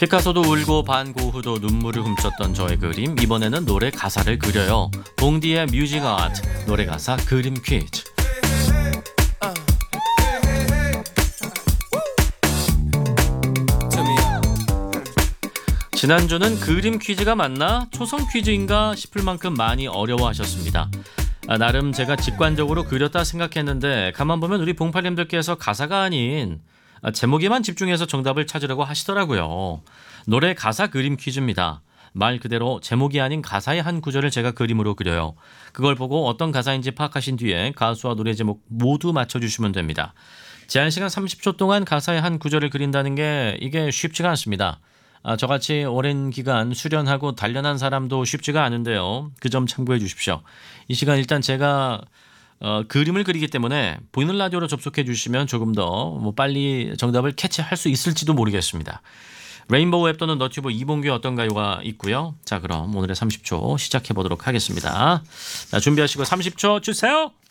피카소도 울고 반고흐도 눈물을 훔쳤던 저의 그림, 이번에는 노래 가사를 그려요. 봉디의 뮤직 아트, 노래 가사 그림 퀴즈. 지난주는 그림 퀴즈가 맞나? 초성 퀴즈인가 싶을 만큼 많이 어려워하셨습니다. 나름 제가 직관적으로 그렸다 생각했는데 가만 보면 우리 봉팔님들께서 가사가 아닌 제목에만 집중해서 정답을 찾으려고 하시더라고요. 노래 가사 그림 퀴즈입니다. 말 그대로 제목이 아닌 가사의 한 구절을 제가 그림으로 그려요. 그걸 보고 어떤 가사인지 파악하신 뒤에 가수와 노래 제목 모두 맞춰주시면 됩니다. 제한시간 30초 동안 가사의 한 구절을 그린다는 게 이게 쉽지가 않습니다. 저같이 오랜 기간 수련하고 단련한 사람도 쉽지가 않은데요. 그 점 참고해 주십시오. 이 시간 일단 제가 그림을 그리기 때문에 보이는 라디오로 접속해 주시면 조금 더 빨리 정답을 캐치할 수 있을지도 모르겠습니다. 레인보우 앱 또는 너튜브 이봉규의 어떤가요가 있고요. 자, 그럼 오늘의 30초 시작해 보도록 하겠습니다. 자, 준비하시고 30초 주세요.